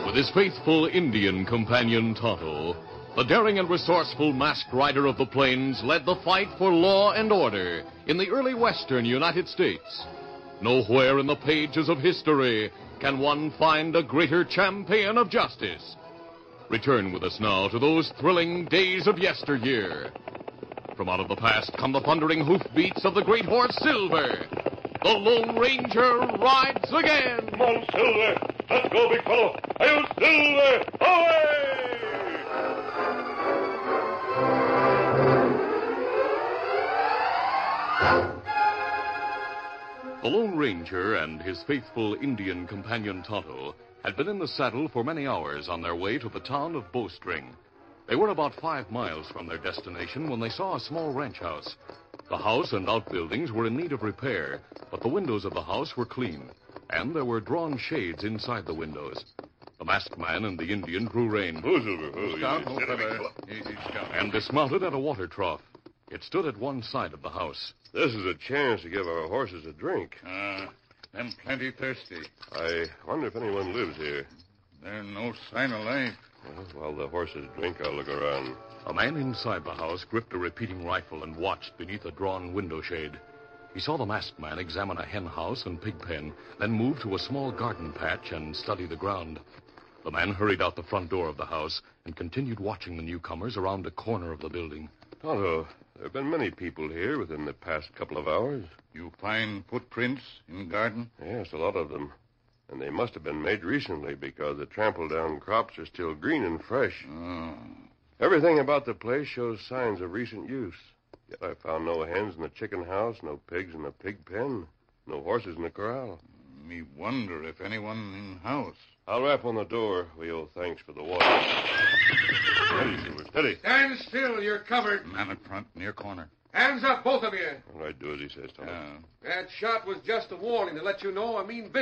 With his faithful Indian companion Tonto, the daring and resourceful masked rider of the plains led the fight for law and order in the early western United States. Nowhere in the pages of history can one find a greater champion of justice. Return with us now to those thrilling days of yesteryear. From out of the past come the thundering hoofbeats of the great horse Silver. The Lone Ranger rides again. Come on, Silver. Let's go, big fellow. Hail, Silver! Away! The Lone Ranger and his faithful Indian companion Tonto had been in the saddle for many hours on their way to the town of Bowstring. They were about 5 miles from their destination when they saw a small ranch house. The house and outbuildings were in need of repair, but the windows of the house were clean, and there were drawn shades inside the windows. The masked man and the Indian drew rein. Oh, Silver. And dismounted at a water trough. It stood at one side of the house. This is a chance to give our horses a drink. Them plenty thirsty. I wonder if anyone lives here. There's no sign of life. Well, while the horses drink, I'll look around. A man inside the house gripped a repeating rifle and watched beneath a drawn window shade. He saw the masked man examine a hen house and pig pen, then move to a small garden patch and study the ground. The man hurried out the front door of the house and continued watching the newcomers around a corner of the building. Tonto, there have been many people here within the past couple of hours. You find footprints in the garden? Yes, a lot of them. And they must have been made recently because the trampled-down crops are still green and fresh. Oh. Everything about the place shows signs of recent use. Yet I found no hens in the chicken house, no pigs in the pig pen, no horses in the corral. Me wonder if anyone in house. I'll rap on the door. We owe thanks for the water. Steady, Silver, steady. Stand still. You're covered. Man in front, near corner. Hands up, both of you. All right, do as he says, Tonto. That shot was just a warning to let you know I mean business.